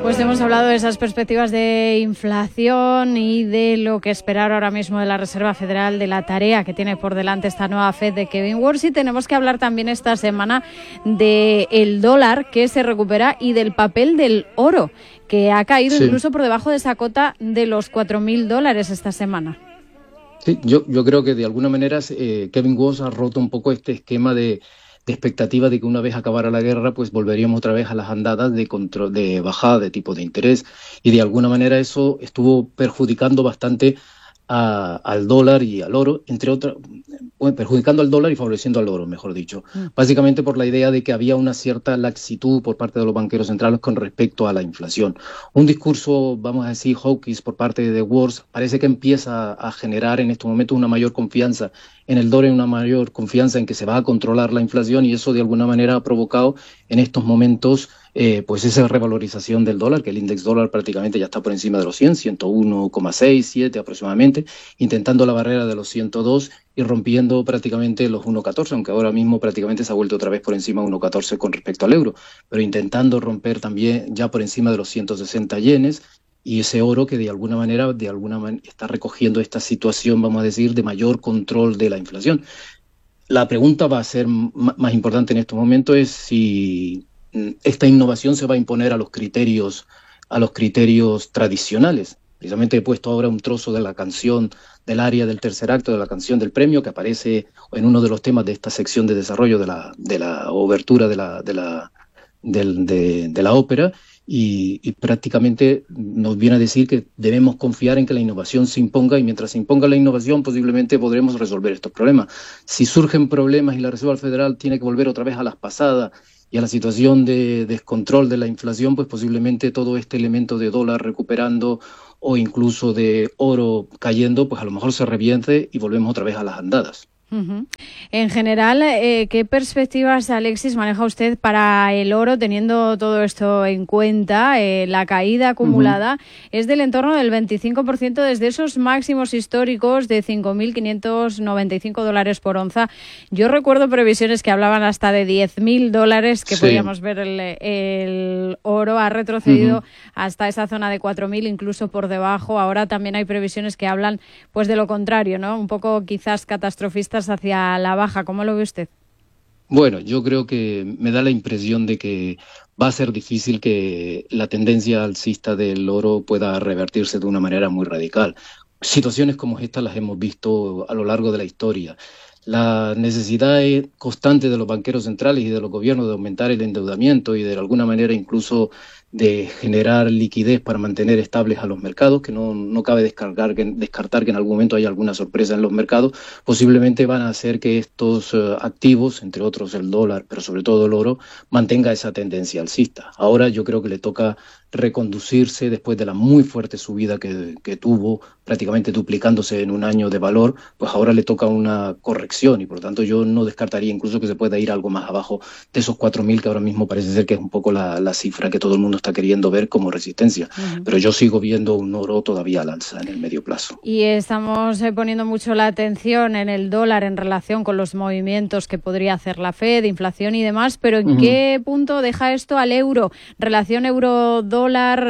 Pues hemos hablado de esas perspectivas de inflación y de lo que esperar ahora mismo de la Reserva Federal, de la tarea que tiene por delante esta nueva Fed de Kevin Warsh, y tenemos que hablar también esta semana del dólar que se recupera y del papel del oro, que ha caído incluso por debajo de esa cota de los $4.000 esta semana. Sí, yo creo que de alguna manera Kevin Warsh ha roto un poco este esquema de expectativa de que una vez acabara la guerra, pues volveríamos otra vez a las andadas de bajada de tipo de interés, y de alguna manera eso estuvo perjudicando bastante al dólar y al oro, entre otras, perjudicando al dólar y favoreciendo al oro, mejor dicho, básicamente por la idea de que había una cierta laxitud por parte de los banqueros centrales con respecto a la inflación. Un discurso, vamos a decir, hawkish por parte de Warsh parece que empieza a generar en estos momentos una mayor confianza en el dólar y una mayor confianza en que se va a controlar la inflación, y eso de alguna manera ha provocado en estos momentos pues esa revalorización del dólar, que el índice dólar prácticamente ya está por encima de los 101,6, 7 aproximadamente, intentando la barrera de los 102 y rompiendo prácticamente los 1,14, aunque ahora mismo prácticamente se ha vuelto otra vez por encima de 1,14 con respecto al euro, pero intentando romper también ya por encima de los 160 yenes, y ese oro que de alguna manera está recogiendo esta situación, vamos a decir, de mayor control de la inflación. La pregunta va a ser más importante en estos momentos es si esta innovación se va a imponer a los criterios tradicionales. Precisamente he puesto ahora un trozo de la canción del área del tercer acto de la canción del premio que aparece en uno de los temas de esta sección de desarrollo de la obertura de la ópera, y prácticamente nos viene a decir que debemos confiar en que la innovación se imponga, y mientras se imponga la innovación posiblemente podremos resolver estos problemas. Si surgen problemas y la Reserva Federal tiene que volver otra vez a las pasadas y a la situación de descontrol de la inflación, pues posiblemente todo este elemento de dólar recuperando o incluso de oro cayendo, pues a lo mejor se reviente y volvemos otra vez a las andadas. En general, ¿qué perspectivas, Alexis, maneja usted para el oro, teniendo todo esto en cuenta? La caída acumulada es del entorno del 25% desde esos máximos históricos de $5.595 por onza. Yo recuerdo previsiones que hablaban hasta de $10.000 que podíamos ver el oro. Ha retrocedido hasta esa zona de 4.000, incluso por debajo. Ahora también hay previsiones que hablan pues de lo contrario, ¿no? Un poco quizás catastrofistas hacia la baja. ¿Cómo lo ve usted? Bueno, yo creo que me da la impresión de que va a ser difícil que la tendencia alcista del oro pueda revertirse de una manera muy radical. Situaciones como esta las hemos visto a lo largo de la historia. La necesidad constante de los banqueros centrales y de los gobiernos de aumentar el endeudamiento y de alguna manera incluso de generar liquidez para mantener estables a los mercados, que no cabe descartar que en algún momento haya alguna sorpresa en los mercados, posiblemente van a hacer que estos activos, entre otros el dólar, pero sobre todo el oro, mantenga esa tendencia alcista. Ahora yo creo que le toca reconducirse después de la muy fuerte subida que tuvo, prácticamente duplicándose en un año de valor, pues ahora le toca una corrección, y por lo tanto yo no descartaría incluso que se pueda ir algo más abajo de esos 4.000, que ahora mismo parece ser que es un poco la cifra que todo el mundo está queriendo ver como resistencia. Pero yo sigo viendo un oro todavía al alza en el medio plazo. Y estamos poniendo mucho la atención en el dólar en relación con los movimientos que podría hacer la Fed, inflación y demás, pero ¿en qué punto deja esto al euro? Relación euro-dólar.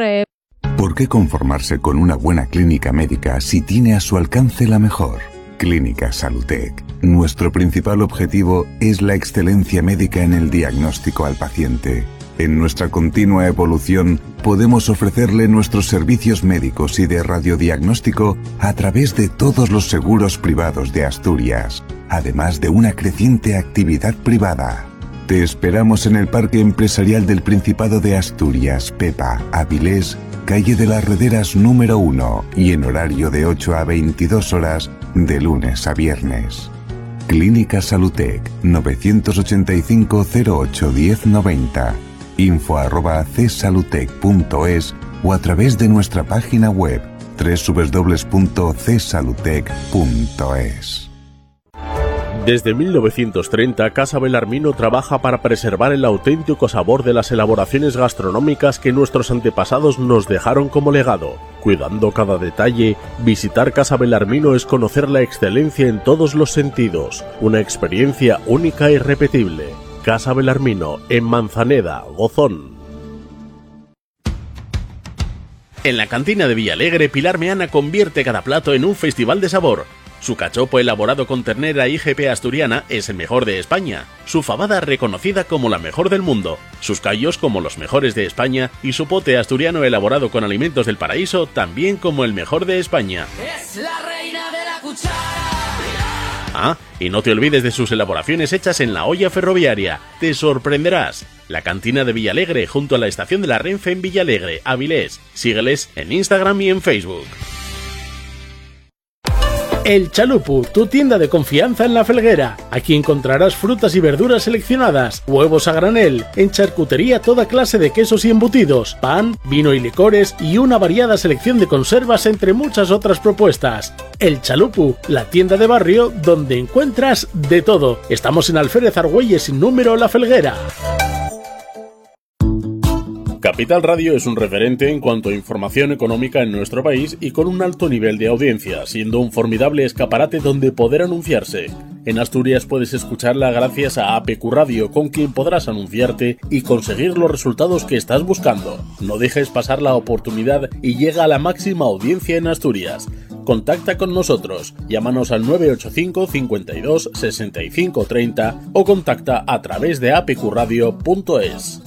¿Por qué conformarse con una buena clínica médica si tiene a su alcance la mejor? Clínica Salutec. Nuestro principal objetivo es la excelencia médica en el diagnóstico al paciente. En nuestra continua evolución, podemos ofrecerle nuestros servicios médicos y de radiodiagnóstico a través de todos los seguros privados de Asturias, además de una creciente actividad privada. Te esperamos en el Parque Empresarial del Principado de Asturias, Pepa, Avilés, calle de las Rederas número 1, y en horario de 8 a 22 horas, de lunes a viernes. Clínica Salutec, 985 08 1090. info@csalutec.es o a través de nuestra página web www.csalutec.es. Desde 1930, Casa Belarmino trabaja para preservar el auténtico sabor de las elaboraciones gastronómicas que nuestros antepasados nos dejaron como legado. Cuidando cada detalle, visitar Casa Belarmino es conocer la excelencia en todos los sentidos, una experiencia única e irrepetible. Casa Belarmino, en Manzaneda, Gozón. En la cantina de Villalegre, Pilar Meana convierte cada plato en un festival de sabor. Su cachopo elaborado con ternera IGP asturiana es el mejor de España, su fabada reconocida como la mejor del mundo, sus callos como los mejores de España y su pote asturiano elaborado con alimentos del paraíso también como el mejor de España. Es la reina de la cuchara. Ah, y no te olvides de sus elaboraciones hechas en la olla ferroviaria, te sorprenderás. La cantina de Villalegre junto a la estación de la Renfe en Villalegre, Avilés. Sígueles en Instagram y en Facebook. El Chalupu, tu tienda de confianza en La Felguera. Aquí encontrarás frutas y verduras seleccionadas, huevos a granel, en charcutería toda clase de quesos y embutidos, pan, vino y licores y una variada selección de conservas entre muchas otras propuestas. El Chalupu, la tienda de barrio donde encuentras de todo. Estamos en Alférez Argüelles sin número La Felguera. Capital Radio es un referente en cuanto a información económica en nuestro país y con un alto nivel de audiencia, siendo un formidable escaparate donde poder anunciarse. En Asturias puedes escucharla gracias a APQ Radio, con quien podrás anunciarte y conseguir los resultados que estás buscando. No dejes pasar la oportunidad y llega a la máxima audiencia en Asturias. Contacta con nosotros, llámanos al 985 52 65 30 o contacta a través de apqradio.es.